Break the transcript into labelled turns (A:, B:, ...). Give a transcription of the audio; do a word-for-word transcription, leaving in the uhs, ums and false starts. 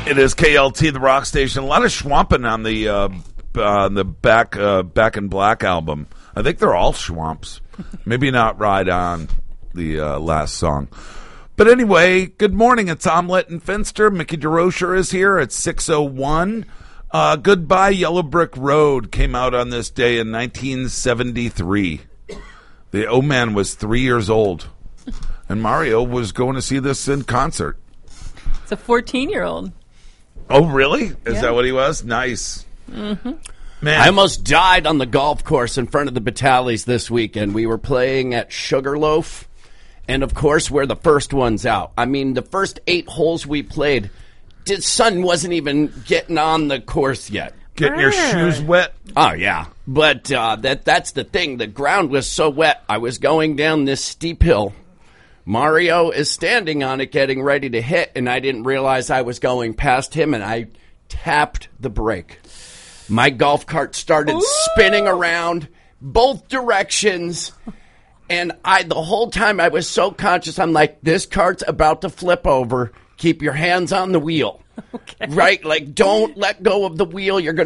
A: It is K L T, the rock station. A lot of schwamping on the uh, uh, the back uh, Back in Black album. I think they're all schwamps. Maybe not Ride On, the uh, last song. But anyway, good morning. It's Omelette and Finster. Mickey DeRocher is here at six oh one. Uh, Goodbye Yellow Brick Road came out on this day in nineteen seventy-three. The O Man was three years old. And Mario was going to see this in concert.
B: It's a fourteen-year-old.
A: Oh, really? Is
B: yeah.
A: that what he was? Nice.
B: Mm-hmm.
A: Man.
C: I almost died on the golf course in front of the Batalis this weekend. We were playing at Sugarloaf, and of course, we're the first ones out. I mean, the first eight holes we played, the sun wasn't even getting on the course yet.
A: Getting your shoes wet?
C: Oh, yeah. But uh, that that's the thing. The ground was so wet. I was going down this steep hill. Mario is standing on it getting ready to hit, and I didn't realize I was going past him, and I tapped the brake. My golf cart started Ooh. spinning around both directions, and I the whole time I was so conscious, I'm like, this cart's about to flip over. Keep your hands on the wheel. Okay. Right? Like, don't let go of the wheel. You're going to